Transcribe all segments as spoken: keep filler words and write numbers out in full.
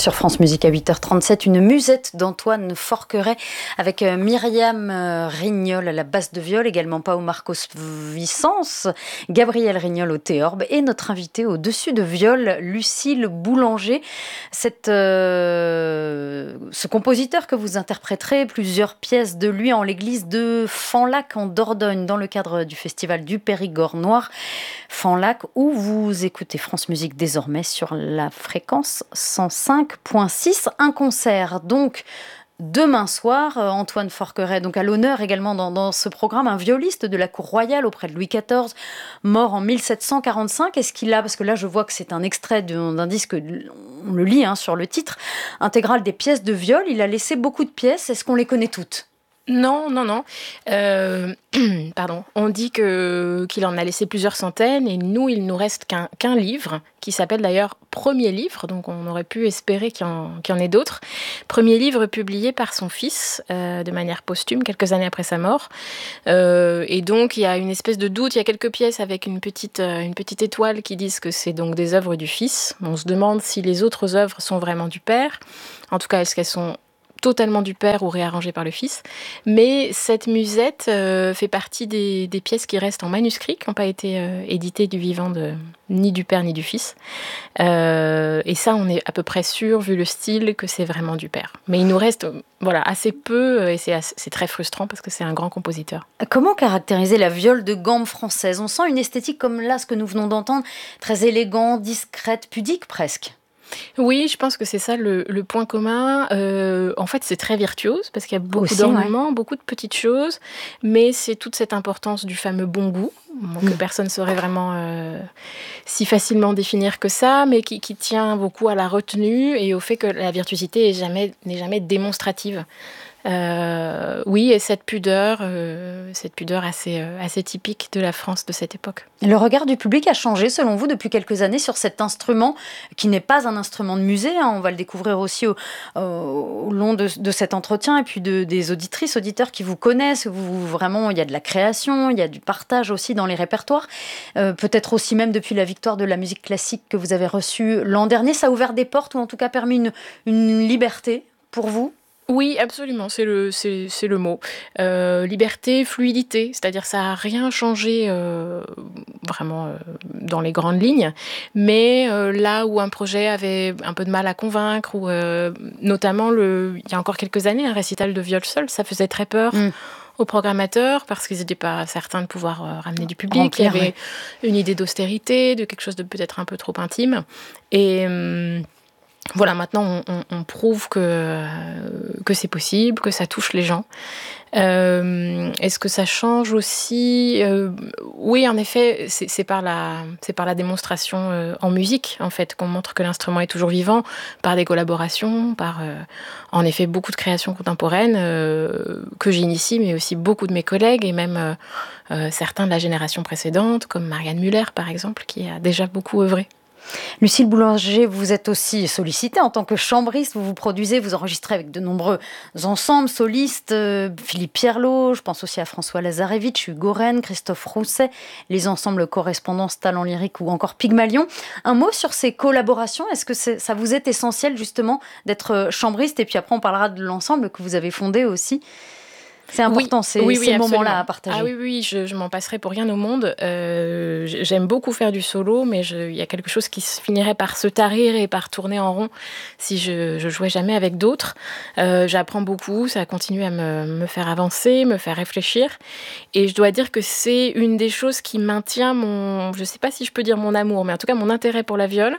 Sur France Musique à huit heures trente-sept, une musette d'Antoine Forqueray avec Myriam Rignol à la basse de viol, également Pao Marcos Vicence, Gabriel Rignol au théorbe et notre invitée au dessus de viol, Lucille Boulanger. Cette, euh, ce compositeur que vous interpréterez plusieurs pièces de lui en l'église de Fanlac en Dordogne dans le cadre du festival du Périgord noir. Fanlac où vous écoutez France Musique désormais sur la fréquence cent cinq virgule six. Un concert donc demain soir. Antoine Forqueray donc à l'honneur également dans, dans ce programme, un violiste de la cour royale auprès de Louis quatorze, mort en mille sept cent quarante-cinq. Est-ce qu'il a, parce que là je vois que c'est un extrait d'un, d'un disque, on le lit hein, sur le titre, intégral des pièces de viol, il a laissé beaucoup de pièces, est-ce qu'on les connaît toutes ? Non, non, non. Euh, pardon. On dit que, qu'il en a laissé plusieurs centaines et nous, il nous reste qu'un, qu'un livre qui s'appelle d'ailleurs Premier livre, donc on aurait pu espérer qu'il y en, qu'il y en ait d'autres. Premier livre publié par son fils euh, de manière posthume, quelques années après sa mort. Euh, et donc, il y a une espèce de doute. Il y a quelques pièces avec une petite, euh, une petite étoile qui disent que c'est donc des œuvres du fils. On se demande si les autres œuvres sont vraiment du père. En tout cas, est-ce qu'elles sont totalement du père ou réarrangé par le fils. Mais cette musette euh, fait partie des, des pièces qui restent en manuscrit, qui n'ont pas été euh, éditées du vivant de, ni du père ni du fils. Euh, et ça, on est à peu près sûr, vu le style, que c'est vraiment du père. Mais il nous reste voilà, assez peu, et c'est, assez, c'est très frustrant parce que c'est un grand compositeur. Comment caractériser la viole de gamme française ? On sent une esthétique comme là, ce que nous venons d'entendre, très élégante, discrète, pudique presque. Oui, je pense que c'est ça le, le point commun. Euh, en fait, c'est très virtuose parce qu'il y a beaucoup Aussi, d'ornements, ouais. beaucoup de petites choses, mais c'est toute cette importance du fameux bon goût, que mmh. personne ne saurait vraiment euh, si facilement définir que ça, mais qui, qui tient beaucoup à la retenue et au fait que la virtuosité est jamais, n'est jamais démonstrative. Euh, oui, et cette pudeur, euh, cette pudeur assez, euh, assez typique de la France de cette époque. Le regard du public a changé, selon vous, depuis quelques années sur cet instrument qui n'est pas un instrument de musée. Hein, on va le découvrir aussi au, au long de, de cet entretien et puis de, des auditrices, auditeurs qui vous connaissent. Vous, vraiment, il y a de la création, il y a du partage aussi dans les répertoires. Euh, peut-être aussi même depuis la victoire de la musique classique que vous avez reçue l'an dernier. Ça a ouvert des portes ou en tout cas permis une, une liberté pour vous ? Oui, absolument, c'est le, c'est, c'est le mot. Euh, liberté, fluidité, c'est-à-dire ça n'a rien changé euh, vraiment euh, dans les grandes lignes, mais euh, là où un projet avait un peu de mal à convaincre, ou euh, notamment le, il y a encore quelques années, un récital de viol seul, ça faisait très peur. Mmh. Aux programmateurs, parce qu'ils n'étaient pas certains de pouvoir euh, ramener du public. Remplir, il y avait ouais. une idée d'austérité, de quelque chose de peut-être un peu trop intime. Et... Hum, Voilà, maintenant, on, on, on prouve que, euh, que c'est possible, que ça touche les gens. Euh, est-ce que ça change aussi ? euh, Oui, en effet, c'est, c'est, par la, c'est par la démonstration euh, en musique, en fait, qu'on montre que l'instrument est toujours vivant, par des collaborations, par, euh, en effet, beaucoup de créations contemporaines euh, que j'initie, mais aussi beaucoup de mes collègues, et même euh, euh, certains de la génération précédente, comme Marianne Muller, par exemple, qui a déjà beaucoup œuvré. Lucille Boulanger, vous êtes aussi sollicitée en tant que chambriste. Vous vous produisez, vous enregistrez avec de nombreux ensembles solistes. Euh, Philippe Pierlot, je pense aussi à François Lazarevitch, Hugo Rennes, Christophe Rousset, les ensembles Correspondance, Talent Lyrique ou encore Pygmalion. Un mot sur ces collaborations. Est-ce que c'est, ça vous est essentiel justement d'être chambriste ? Et puis après, on parlera de l'ensemble que vous avez fondé aussi. C'est important, oui, ces, oui, oui, ces moments-là à partager. Ah oui, oui, je, je m'en passerai pour rien au monde. Euh, j'aime beaucoup faire du solo, mais il y a quelque chose qui finirait par se tarir et par tourner en rond si je, je jouais jamais avec d'autres. Euh, j'apprends beaucoup, ça continue à me, me faire avancer, me faire réfléchir. Et je dois dire que c'est une des choses qui maintient mon... Je sais pas si je peux dire mon amour, mais en tout cas mon intérêt pour la viole.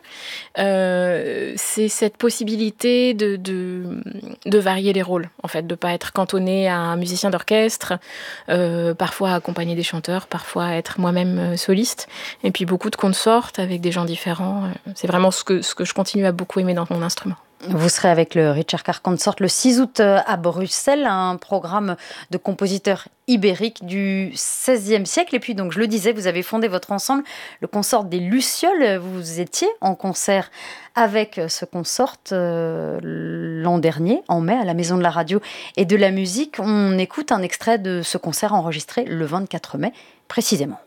Euh, c'est cette possibilité de, de, de varier les rôles, en fait, de pas être cantonné à un musicien d'orchestre, euh, parfois accompagner des chanteurs, parfois être moi-même soliste, et puis beaucoup de consorts avec des gens différents. C'est vraiment ce que, ce que je continue à beaucoup aimer dans mon instrument. Vous serez avec le Richard Carr Consort le six août à Bruxelles, un programme de compositeurs ibériques du seizième siècle. Et puis, donc, je le disais, vous avez fondé votre ensemble, le Consort des Lucioles. Vous étiez en concert avec ce consort euh, l'an dernier, en mai, à la Maison de la Radio et de la Musique. On écoute un extrait de ce concert enregistré le vingt-quatre mai, précisément.